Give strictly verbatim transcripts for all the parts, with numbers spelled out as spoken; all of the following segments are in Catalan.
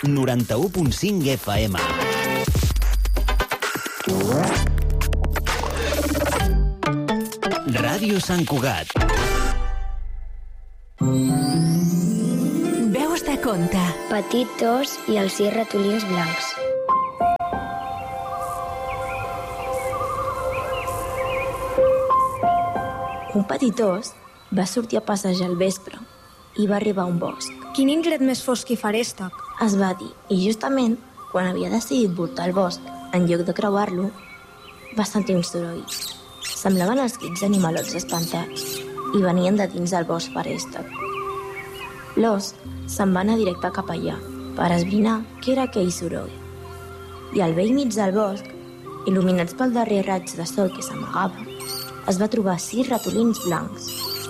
noranta-u punt cinc F M. Ràdio Sant Cugat. Veus de conte. Petit os i els sis ratolins blancs. Un petit os va sortir a passejar al vespre i va arribar a un bosc. Quin indret més fosc i farèstec, es va dir, i justament quan havia decidit voltar al bosc, en lloc de creuar-lo, va sentir un soroll. Semblaven els crits d'animalots espantats i venien de dins del bosc farèstec. L'os se'n va anar directe cap allà per esbrinar què era aquell soroll. I al vell mig del bosc, il·luminats pel darrer raig de sol que s'amagava, es va trobar sis ratolins blancs.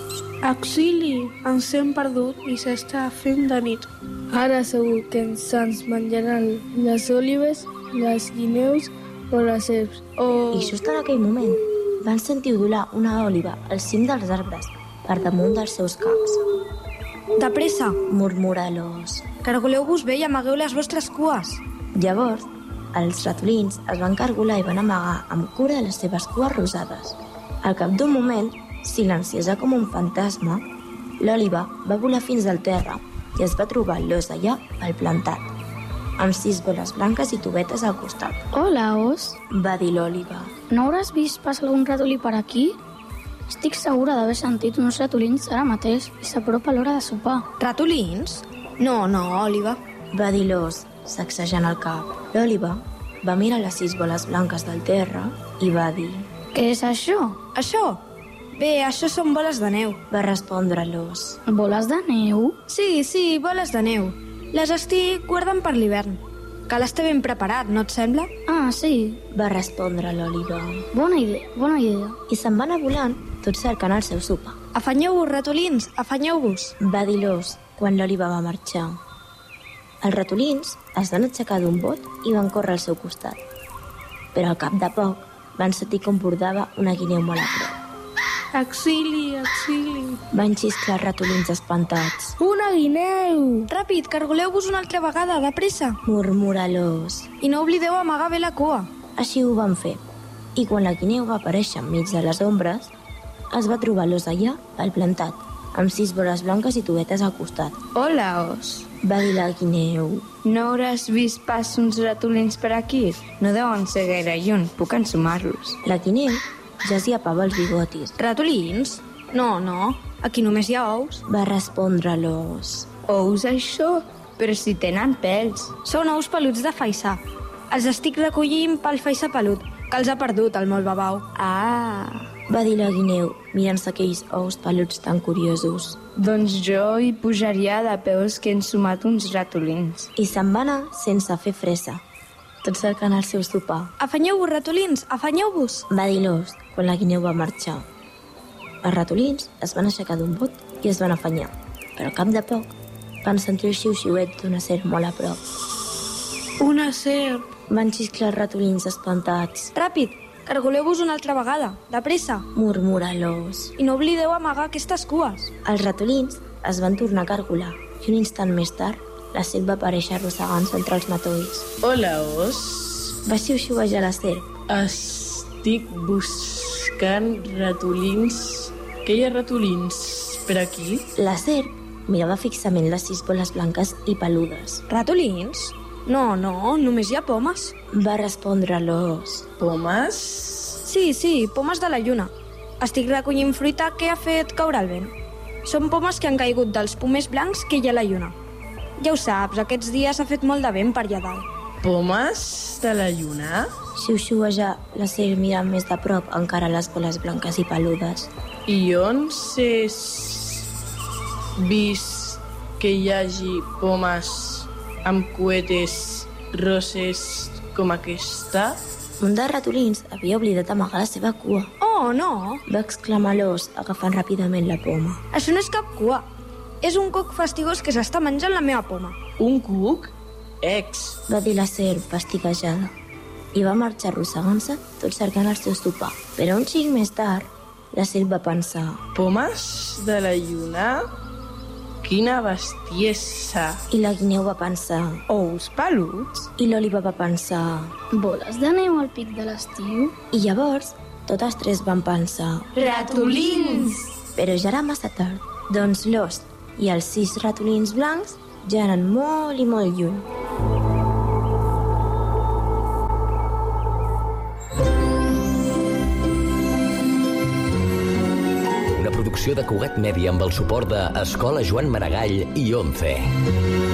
Auxili! Ens hem perdut i s'està fent de nit. Ara segur que ens ens menjaran les òlibes, les guineus o les serps. O... I just en aquell moment van sentir udolar una òliba al cim dels arbres per damunt dels seus caps. De pressa! Murmura l'os. Cargoleu-vos bé i amagueu les vostres cues. Llavors, els ratolins es van cargolar i van amagar amb cura les seves cues rosades. Al cap d'un moment, silenciosa com un fantasma, l'òliba va volar fins al terra i es va trobar l'os allà al plantat, amb sis boles blanques i tubetes al costat. Hola, os. Va dir l'òliba. No hauràs vist pas algun ratolí per aquí? Estic segura d'haver sentit uns ratolins ara mateix i s'apropa l'hora de sopar. Ratolins? No, no, òliba. Va dir l'os, sacsejant el cap. L'òliba va mirar les sis boles blanques del terra i va dir... Què és això? Això? Bé, això són boles de neu. Va respondre l'os. Boles de neu? Sí, sí, boles de neu. Les estic guardant per l'hivern. Cal estar ben preparat, no et sembla? Ah, sí. Va respondre l'òliba. Bona idea, bona idea. I se'n va anar volant, tot cercant el seu sopar. Afanyeu-vos, ratolins, afanyeu-vos. Va dir l'os quan l'òliba va marxar. Els ratolins es van aixecar d'un bot i van córrer al seu costat. Però al cap de poc van sentir com bordava una guineu molt a prop. Auxili, auxili. Van xisclar ratolins espantats. Una guineu! Ràpid, cargoleu-vos una altra vegada, de pressa. Murmura l'os. I no oblideu amagar bé la cua. Així ho van fer. I quan la guineu va aparèixer enmig de les ombres, es va trobar l'os allà, al plantat, amb sis boles blanques i tubetes al costat. Hola, os. Va dir la guineu. No hauràs vist pas uns ratolins per aquí? No deuen ser gaire lluny, puc ensumar-los. La guineu ja s'hi apava els bigotis. Ratolins? No, no, aquí només hi ha ous. Va respondre l'os. Ous, això? Però si tenen pèls. Són ous peluts de faisà. Els estic recollint pel faisà pelut, que els ha perdut el molt babau. Ah... Va dir la guineu, mirant-se aquells ous peluts tan curiosos. Doncs jo hi pujaria de peus que he ensumat uns ratolins. I se'n va anar sense fer fressa, tot cercant el seu sopar. Afanyeu-vos, ratolins, afanyeu-vos. Va dir l'os quan la guineu va marxar. Els ratolins es van aixecar d'un bot i es van afanyar, però al cap de poc van sentir el xiu-xiuet d'una serp molt a prop. Una serp! Van xisclar els ratolins espantats. Ràpid, cargoleu-vos una altra vegada, de pressa. Murmura l'os. I no oblideu amagar aquestes cues. Els ratolins es van tornar a cargolar i un instant més tard la serp va aparèixer arrossegant-se entre els matolls. Hola, os. Va xiu-xiuejar la serp. Estic buscant ratolins. Què hi ha ratolins per aquí? La serp mirava fixament les sis boles blanques i peludes. Ratolins? No, no, només hi ha pomes. Va respondre l'os. Pomes? Sí, sí, pomes de la lluna. Estic recollint fruita que ha fet caure el vent. Són pomes que han caigut dels pomers blancs que hi ha a la lluna. Ja ho saps, aquests dies ha fet molt de vent per allà dalt. Pomes de la lluna? Xiu-xiuejar la serp mirant més de prop encara les boles blanques i peludes. I on s'és vist que hi hagi pomes amb cuetes roses com aquesta? Un dels ratolins havia oblidat amagar la seva cua. Oh, no! Va exclamar l'os, agafant ràpidament la poma. Això no és cap cua. És un cuc fastigós que s'està menjant la meva poma. Un cuc? Ex! Va dir la serp, fastiguejada. I va marxar arrossegant-se, tot cercant el seu sopar. Però un xic més tard, la serp va pensar... Pomes de la lluna? quina bestiesa. I la guineu va pensar... Ous peluts? I l'òliba va pensar... Boles de neu al pic de l'estiu? I llavors, totes tres van pensar... Ratolins! Però ja era massa tard. Doncs l'os i els sis ratolins blancs ja eren molt i molt lluny. Una producció de Cugat Mèdia amb el suport de Escola Joan Maragall i ONCE.